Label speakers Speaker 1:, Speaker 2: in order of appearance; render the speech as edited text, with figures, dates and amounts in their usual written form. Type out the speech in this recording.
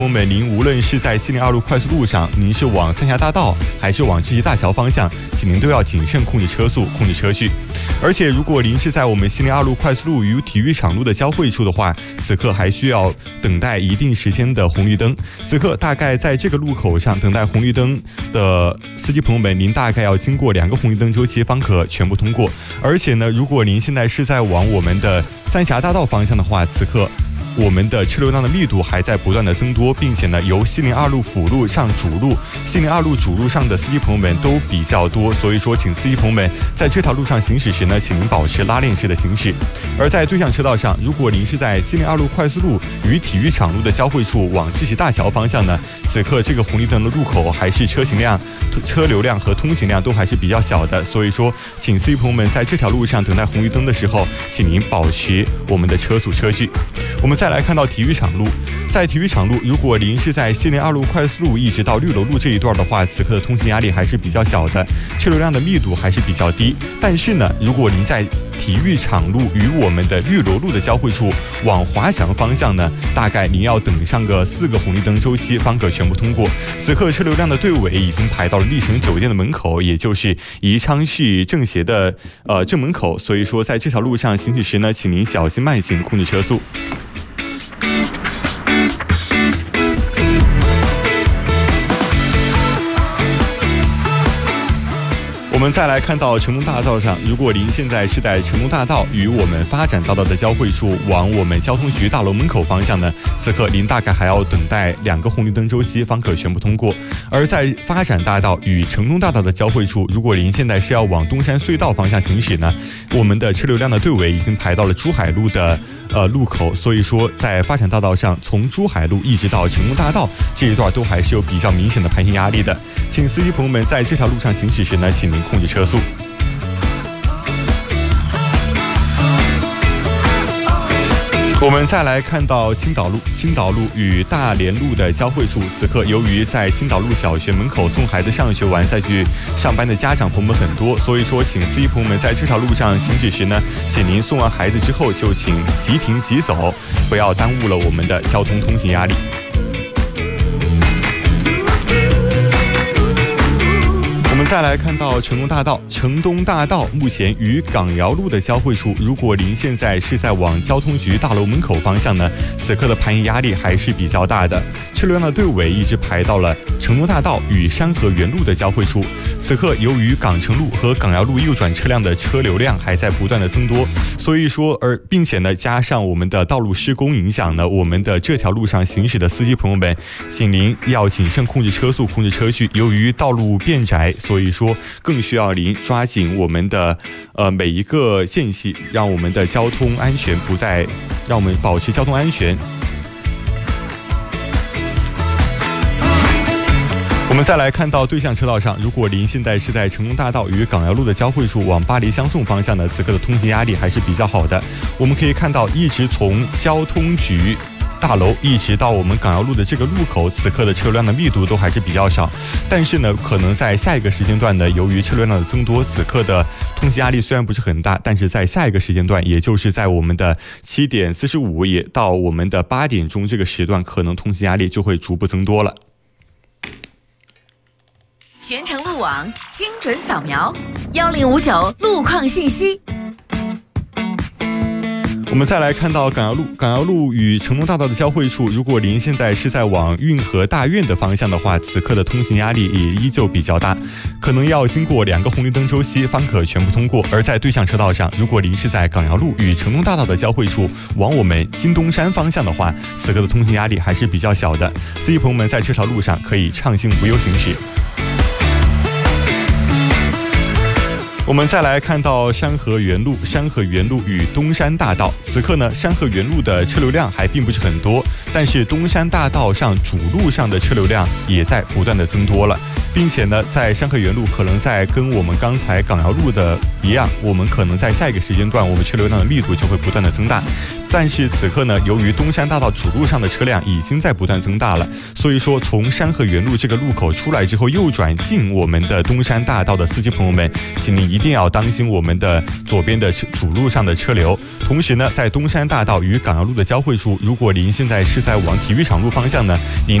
Speaker 1: 朋友们，您无论是在702路快速路上，您是往三峡大道还是往志集大桥方向，请您都要谨慎控制车速，控制车序。而且，如果您是在我们702路快速路与体育场路的交汇处的话，此刻还需要等待一定时间的红绿灯。此刻大概在这个路口上等待红绿灯的司机朋友们，您大概要经过2个红绿灯周期方可全部通过。而且呢，如果您现在是在往我们的三峡大道方向的话，此刻我们的车流量的密度还在不断的增多，并且呢，由702路辅路上主路，702路主路上的司机朋友们都比较多，所以说，请司机朋友们在这条路上行驶时呢，请您保持拉链式的行驶。而在对向车道上，如果您是在702路快速路与体育场路的交汇处往志集大桥方向呢，此刻这个红绿灯的路口还是车流量和通行量都还是比较小的，所以说，请司机朋友们在这条路上等待红绿灯的时候，请您保持我们的车速车序。我们再来看到体育场路，在体育场路，如果您是在702路快速路一直到绿楼路这一段的话，此刻的通行压力还是比较小的，车流量的密度还是比较低。但是呢，如果您在体育场路与我们的绿楼路的交汇处往华翔方向呢，大概您要等上个4个红绿灯周期方可全部通过。此刻车流量的队尾已经排到了丽城酒店的门口，也就是宜昌市政协的正门口，所以说在这条路上行驶时呢，请您小心慢行，控制车速。我们再来看到成功大道上，如果您现在是在成功大道与我们发展大道的交汇处往我们交通局大楼门口方向呢，此刻您大概还要等待2个红绿灯周期方可全部通过。而在发展大道与成功大道的交汇处，如果您现在是要往东山隧道方向行驶呢，我们的车流量的队尾已经排到了珠海路的路口，所以说在发展大道上，从珠海路一直到成功大道这一段都还是有比较明显的盘行压力的，请司机朋友们在这条路上行驶时呢，请您控制车速。我们再来看到青岛路与大连路的交汇处，此刻由于在青岛路小学门口送孩子上学完再去上班的家长朋友们很多，所以说请司机朋友们在这条路上行驶时呢，请您送完孩子之后就请即停即走，不要耽误了我们的交通通行压力。我们再来看到成东大道目前与港窑路的交汇处，如果您现在是在往交通局大楼门口方向呢，此刻的盘行压力还是比较大的，车流量的队尾一直排到了成东大道与山河园路的交汇处。此刻由于港城路和港窑路右转车辆的车流量还在不断的增多，所以说并且呢，加上我们的道路施工影响呢，我们的这条路上行驶的司机朋友们，请您要谨慎控制车速，控制车序。由于道路变窄，所以说更需要您抓紧我们的每一个间隙，让我们的交通安全让我们保持交通安全。我们再来看到对向车道上，如果您现在是在成功大道与港窑路的交汇处往巴黎相送方向呢，此刻的通行压力还是比较好的。我们可以看到，一直从交通局大楼一直到我们港窑路的这个路口，此刻的车辆的密度都还是比较少，但是呢，可能在下一个时间段呢，由于车流量的增多，此刻的通行压力虽然不是很大，但是在下一个时间段，也就是在我们的7点45也到我们的8点钟这个时段，可能通行压力就会逐步增多了。
Speaker 2: 全程路网精准扫描1059路况信息。
Speaker 1: 我们再来看到港窑路与成东大道的交汇处，如果您现在是在往运河大院的方向的话，此刻的通行压力也依旧比较大，可能要经过2个红绿灯周期方可全部通过。而在对向车道上，如果您是在港窑路与成东大道的交汇处往我们金东山方向的话，此刻的通行压力还是比较小的，司机朋友们在这条路上可以畅行无忧行驶。我们再来看到山河园路与东山大道，此刻呢，山河园路的车流量还并不是很多，但是东山大道上主路上的车流量也在不断的增多了。 并且呢，在山河园路可能在跟我们刚才港瑶路的一样，我们可能在下一个时间段，我们车流量的密度就会不断的增大。但是此刻呢，由于东山大道主路上的车辆已经在不断增大了，所以说从山河园路这个路口出来之后，右转进我们的东山大道的司机朋友们，请您一定要当心我们的左边的主路上的车流。同时呢，在东山大道与港瑶路的交汇处，如果您现在是在往体育场路方向呢，您